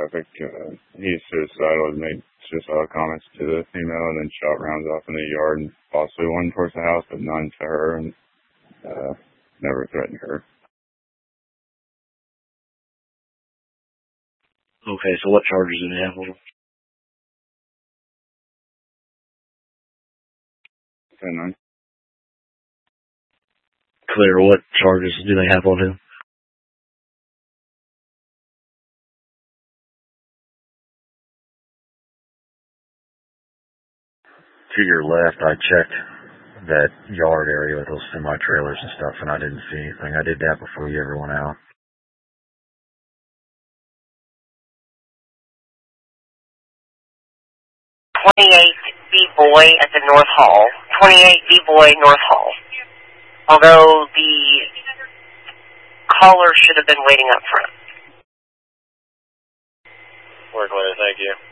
traffic. He's suicidal, made suicidal comments to the female, and then shot rounds off in the yard, and possibly one towards the house, but none to her, and never threatened her. Okay, so what charges do they have on him? 10-9. Clear, what charges do they have on him? To your left, I checked that yard area with those semi-trailers and stuff, and I didn't see anything. I did that before you ever went out. B-Boy at the North Hall. 28 B-Boy North Hall. Although the caller should have been waiting up front. Work later, thank you.